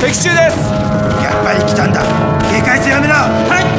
敵中です。 やっぱり来たんだ。警戒せやめな。はい。